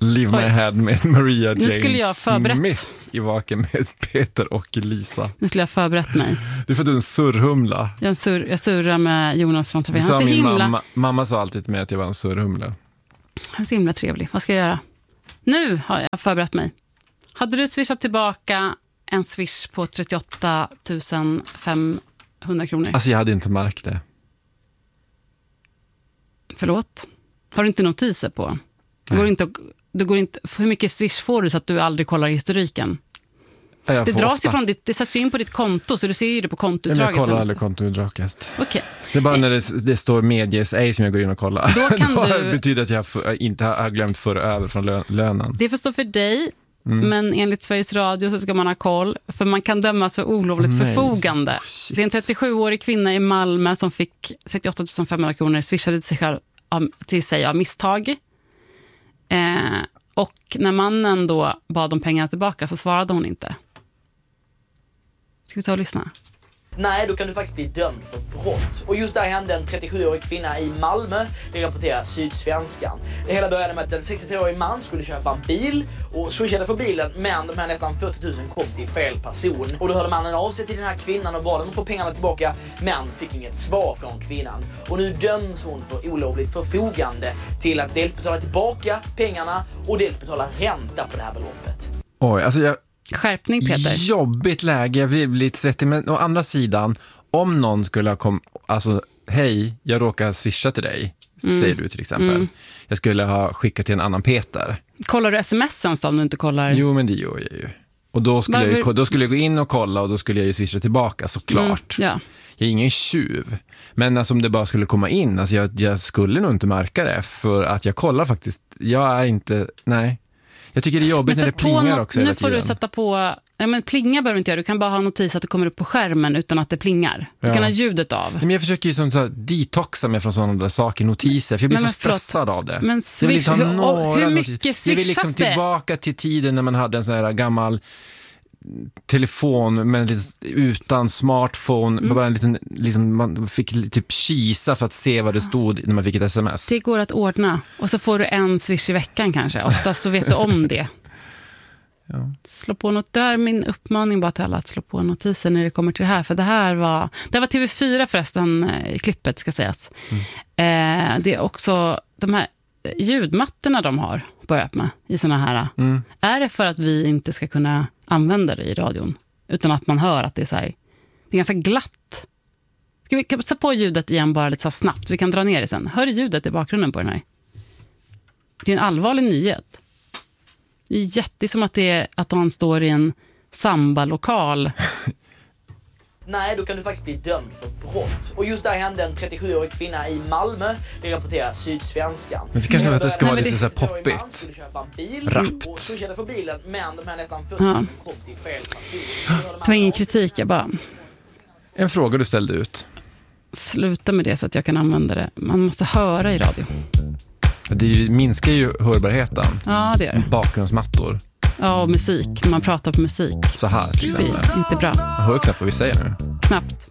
Leave My Head med Maria Nu skulle jag Jane förberett. Smith i Vaken med Peter och Lisa. Nu skulle jag förberett mig. Det är för att du är en surrhumla. Jag surrar med Jonas från Trafik. Han är så Min himla, mamma sa alltid till mig att jag var en surrhumla. han är så himla trevlig. Vad ska jag göra? Nu har jag förberett mig. Hade du swishat tillbaka en swish på 38 500 kronor? Alltså jag hade inte märkt det. Förlåt? Har du inte notiser på? Det går inte, hur mycket swish får du så att du aldrig kollar historiken? Det dras ifrån det sätts in på ditt konto, så du ser ju det på kontoutdraget. Jag kollar aldrig kontoutdraget. Okej. Det är bara när det står medges ej som jag går in och kollar. Då kan det du... betyder att jag inte har glömt föra över från lönen. Det får stå för dig, men enligt Sveriges Radio så ska man ha koll, för man kan dömas för olovligt förfogande. Det är en 37-årig kvinna i Malmö som fick 38 500 kronor swishade till sig av misstag. Och när mannen då bad om pengarna tillbaka så svarade hon inte. Ska vi ta och lyssna? Nej, då kan du faktiskt bli dömd för brott. Och just där hände en 37-årig kvinna i Malmö. Det rapporterar Sydsvenskan. Det hela började med att en 63-årig man skulle köpa en bil och swishade för bilen, men de här nästan 40 000 kom till fel person. Och då hörde mannen av sig till den här kvinnan och bad dem att få pengarna tillbaka, men fick inget svar från kvinnan. Och nu döms hon för olovligt förfogande till att dels betala tillbaka pengarna och dels betala ränta på det här beloppet. Oj, alltså Skärpning, Peter. Jobbigt läge, jag blir lite svettig. Men å andra sidan, om någon skulle ha kommit, alltså hej, jag råkar swisha till dig, säger du till exempel. Jag skulle ha skickat till en annan Peter. Kollar du sms:en så om du inte kollar? Jo, men det gör jag ju. Och då skulle jag gå in och kolla och då skulle jag ju swisha tillbaka, såklart. Ja. Jag är ingen tjuv. Men alltså, om det bara skulle komma in, alltså jag skulle nog inte märka det, för att jag kollar faktiskt, jag är inte, nej. Jag tycker det är jobbigt när det plingar också hela tiden. Nu får du sätta på... Ja, men plinga behöver du inte göra. Du kan bara ha notis att det kommer upp på skärmen utan att det plingar. Du kan ha ljudet av. Men jag försöker ju som så här detoxa mig från sådana där saker, notiser. För jag blir så stressad av det. Men swish, hur mycket swishas det? Jag vill liksom tillbaka till tiden när man hade en sån här gammal telefon med utan smartphone, bara en liten, liksom, man fick typ kisa för att se vad det stod när man fick ett sms. Det går att ordna. Och så får du en swish i veckan kanske. Oftast så vet du om det. Ja. Slå på något. Det här är min uppmaning bara till alla, att slå på notiser när det kommer till det här. För det här var TV4 förresten i klippet, ska sägas. Det är också de här ljudmattorna de har börjat med i såna här. Är det för att vi inte ska kunna använda det i radion utan att man hör att det är så här, det är ganska glatt. Ska vi sätta på ljudet igen bara lite så snabbt? Vi kan dra ner det sen. Hör ljudet i bakgrunden på den här. Det är en allvarlig nyhet. Det är jättesom att han står i en samba-lokal. Nej, då kan du faktiskt bli dömd för brott. Och just där hände en 37-årig kvinna i Malmö. Det rapporterar Sydsvenskan. Men det kanske är att det ska vara lite så här poppigt. Rappt. Och swishade för bilen, men de här nästan 40 000 kom till fel person. Det var ingen kritik, jag bara... En fråga du ställde ut. Sluta med det så att jag kan använda det. Man måste höra i radio. Det minskar ju hörbarheten. Ja, det gör det. Bakgrundsmattor. Ja, och musik. När man pratar på musik. Så här till exempel. Inte bra. Jag hör knappt vad vi säger nu. Knappt.